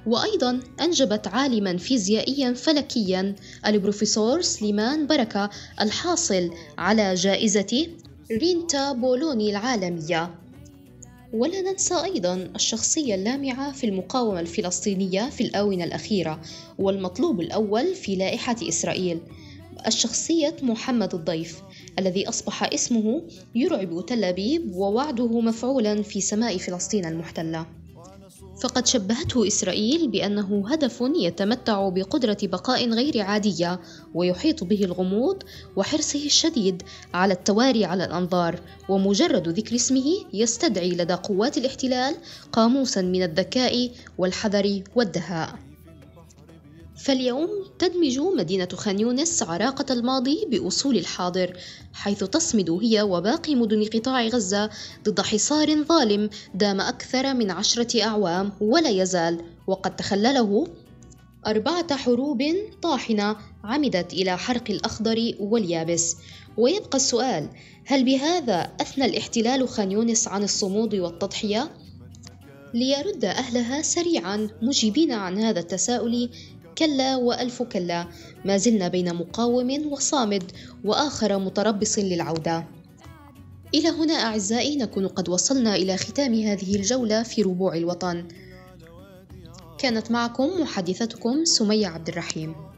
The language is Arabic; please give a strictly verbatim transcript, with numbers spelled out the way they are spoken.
وأيضا أنجبت عالما فيزيائيا فلكيا البروفيسور سليمان بركة الحاصل على جائزة رينتا بولوني العالمية. ولا ننسى أيضا الشخصية اللامعة في المقاومة الفلسطينية في الآونة الأخيرة والمطلوب الأول في لائحة إسرائيل، الشخصية محمد الضيف الذي أصبح اسمه يرعب تل أبيب ووعده مفعولا في سماء فلسطين المحتلة. فقد شبهته إسرائيل بأنه هدف يتمتع بقدرة بقاء غير عادية ويحيط به الغموض وحرصه الشديد على التواري على الأنظار، ومجرد ذكر اسمه يستدعي لدى قوات الاحتلال قاموسا من الذكاء والحذر والدهاء. فاليوم تدمج مدينة خان يونس عراقة الماضي بأصول الحاضر، حيث تصمد هي وباقي مدن قطاع غزة ضد حصار ظالم دام أكثر من عشرة أعوام ولا يزال، وقد تخلله أربعة حروب طاحنة عمدت إلى حرق الأخضر واليابس. ويبقى السؤال: هل بهذا أثنى الاحتلال خان يونس عن الصمود والتضحية؟ ليرد أهلها سريعا مجيبين عن هذا التساؤل: كلا وألف كلا، ما زلنا بين مقاوم وصامد وآخر متربص للعودة. إلى هنا أعزائي نكون قد وصلنا إلى ختام هذه الجولة في ربوع الوطن. كانت معكم محدثتكم سمية عبد الرحيم.